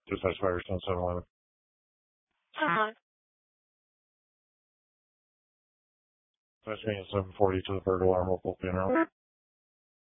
Dispatch Firestone 711. Dispatch me at 740 to the third alarm, local funeral.